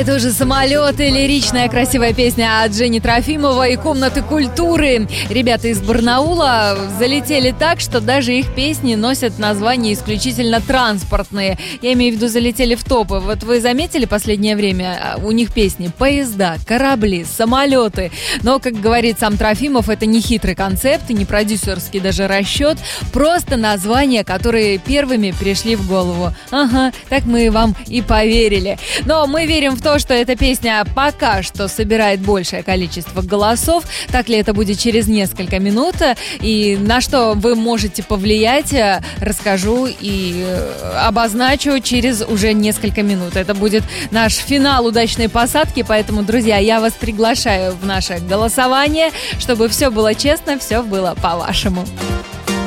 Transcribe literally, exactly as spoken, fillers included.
Это уже «Самолеты», лиричная красивая песня от Жени Трофимова и «Комнаты культуры». Ребята из Барнаула залетели так, что даже их песни носят названия исключительно транспортные. Я имею в виду, залетели в топы. Вот вы заметили последнее время, у них песни поезда, корабли, самолеты. Но, как говорит сам Трофимов, это не хитрый концепт и не продюсерский даже расчет, просто названия, которые первыми пришли в голову. Ага, так мы вам и поверили. Но мы верим в то, что эта песня пока что собирает большее количество голосов. Так ли это будет через несколько минут? И на что вы можете повлиять, расскажу и обозначу через уже несколько минут. Это будет наш финал удачной посадки, поэтому, друзья, я вас приглашаю в наше голосование, чтобы все было честно, все было по-вашему.